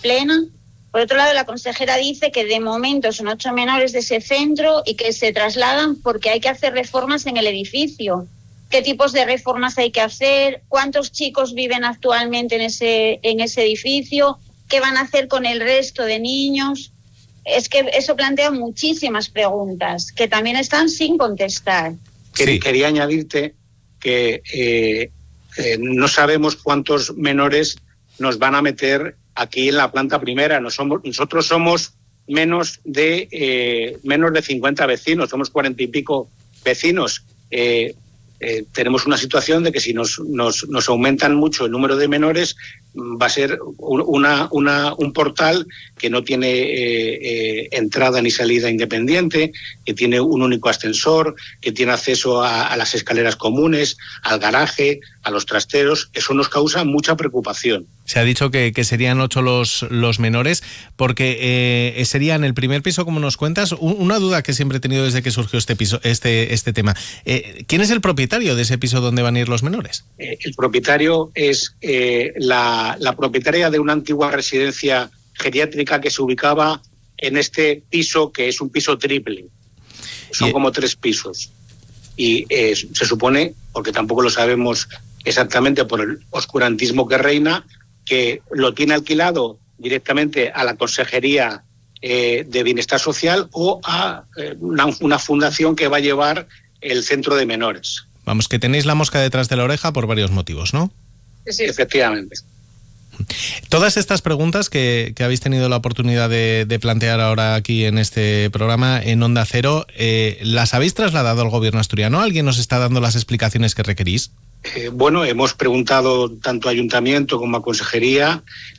plena. Por otro lado, la consejera dice que de momento son 8 menores de ese centro y que se trasladan porque hay que hacer reformas en el edificio. ¿Qué tipos de reformas hay que hacer? ¿Cuántos chicos viven actualmente en ese edificio? ¿Qué van a hacer con el resto de niños? Es que eso plantea muchísimas preguntas que también están sin contestar. Sí. Quería añadirte que no sabemos cuántos menores nos van a meter aquí en la planta primera. Nosotros somos menos de 50 vecinos, somos 40 y pico vecinos. Tenemos una situación de que si nos aumentan mucho el número de menores, va a ser un portal que no tiene entrada ni salida independiente, que tiene un único ascensor, que tiene acceso a las escaleras comunes, al garaje, a los trasteros. Eso nos causa mucha preocupación. Se ha dicho que serían 8 los menores, porque serían el primer piso, como nos cuentas. Una duda que siempre he tenido desde que surgió este tema. ¿Quién es el propietario de ese piso donde van a ir los menores? El propietario es la propietaria de una antigua residencia geriátrica que se ubicaba en este piso, que es un piso triple. Son como 3 pisos. Y se supone, porque tampoco lo sabemos exactamente por el oscurantismo que reina, que lo tiene alquilado directamente a la Consejería de Bienestar Social o a una fundación que va a llevar el centro de menores. Vamos, que tenéis la mosca detrás de la oreja por varios motivos, ¿no? Sí, efectivamente. Todas estas preguntas que habéis tenido la oportunidad de plantear ahora aquí en este programa en Onda Cero, ¿las habéis trasladado al gobierno asturiano? ¿Alguien nos está dando las explicaciones que requerís? Bueno, hemos preguntado tanto a Ayuntamiento como a Consejería,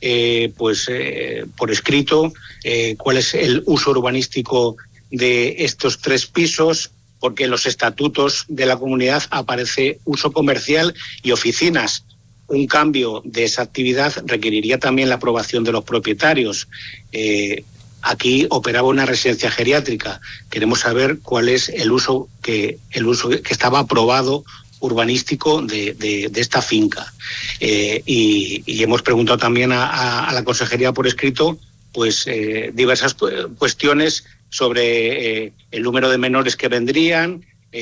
por escrito, cuál es el uso urbanístico de estos 3 pisos, porque en los estatutos de la comunidad aparece uso comercial y oficinas. Un cambio de esa actividad requeriría también la aprobación de los propietarios. Aquí operaba una residencia geriátrica. Queremos saber cuál es el uso que estaba aprobado urbanístico de esta finca. Y hemos preguntado también a la Consejería por escrito diversas cuestiones sobre el número de menores que vendrían,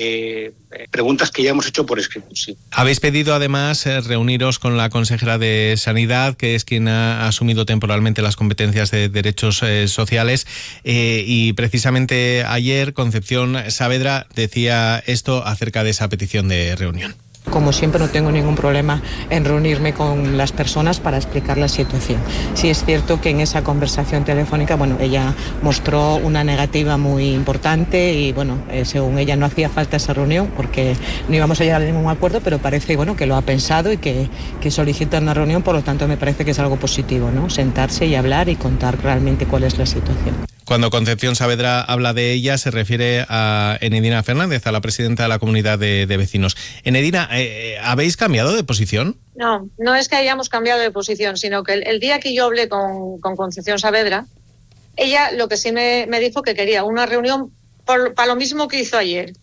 preguntas que ya hemos hecho por escrito. Sí. Habéis pedido además reuniros con la consejera de Sanidad, que es quien ha asumido temporalmente las competencias de derechos sociales, y precisamente ayer Concepción Saavedra decía esto acerca de esa petición de reunión. Como siempre, no tengo ningún problema en reunirme con las personas para explicar la situación. Sí es cierto que en esa conversación telefónica, ella mostró una negativa muy importante y, según ella no hacía falta esa reunión porque no íbamos a llegar a ningún acuerdo, pero parece, que lo ha pensado y que solicita una reunión, por lo tanto me parece que es algo positivo, ¿no? Sentarse y hablar y contar realmente cuál es la situación. Cuando Concepción Saavedra habla de ella, se refiere a Enedina Fernández, a la presidenta de la comunidad de vecinos. Enedina, ¿habéis cambiado de posición? No es que hayamos cambiado de posición, sino que el día que yo hablé con Concepción Saavedra, ella lo que sí me dijo que quería una reunión para lo mismo que hizo ayer.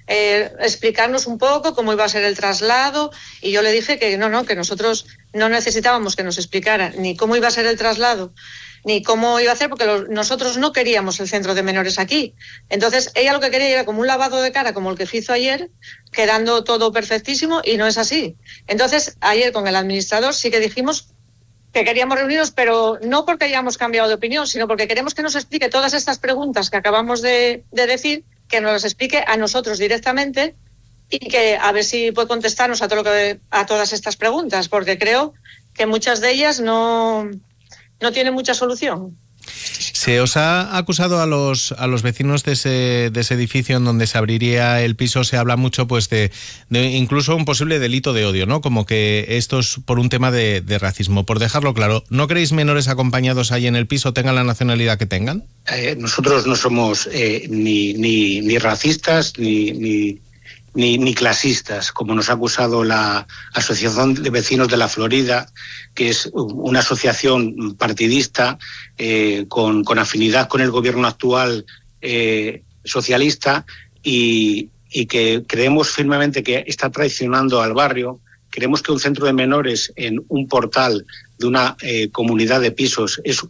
Explicarnos un poco cómo iba a ser el traslado, y yo le dije que que nosotros no necesitábamos que nos explicara ni cómo iba a ser el traslado ni cómo iba a hacer, porque nosotros no queríamos el centro de menores aquí. Entonces ella lo que quería era como un lavado de cara como el que hizo ayer, quedando todo perfectísimo, y no es así. Entonces ayer con el administrador sí que dijimos que queríamos reunirnos, pero no porque hayamos cambiado de opinión, sino porque queremos que nos explique todas estas preguntas que acabamos de decir, que nos las explique a nosotros directamente y que a ver si puede contestarnos a todas estas preguntas, porque creo que muchas de ellas no tienen mucha solución. Se os ha acusado a los vecinos de ese edificio en donde se abriría el piso. Se habla mucho de incluso un posible delito de odio, ¿no? Como que esto es por un tema de racismo. Por dejarlo claro, ¿no queréis menores acompañados ahí en el piso, tengan la nacionalidad que tengan? Nosotros no somos ni racistas ni clasistas, como nos ha acusado la Asociación de Vecinos de la Florida, que es una asociación partidista con afinidad con el gobierno actual socialista y que creemos firmemente que está traicionando al barrio. Creemos que un centro de menores en un portal de una comunidad de pisos es